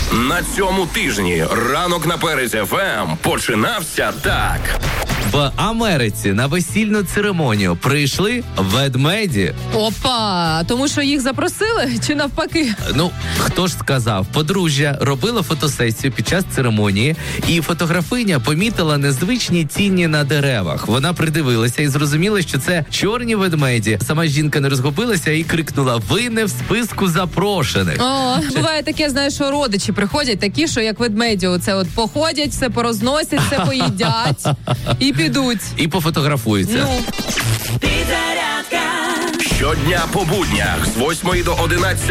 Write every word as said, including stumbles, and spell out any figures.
На цьому тижні ранок на Перезі еф ем починався так. В Америці на весільну церемонію прийшли ведмеді. Опа, тому що їх запросили чи навпаки? Ну, хто ж сказав? Подружжя робила фотосесію під час церемонії, і фотографиня помітила незвичні тіні на деревах. Вона придивилася і зрозуміла, що це чорні ведмеді. Сама жінка не розгубилася і крикнула: "Ви не в списку запрошених". О, буває таке, знаєш, що родичі приходять такі, що як ведмеді, оце от походять, все порозносять, все поїдять і підуть. І пофотографуються. Ну. Щодня по буднях з восьмої до одинадцятої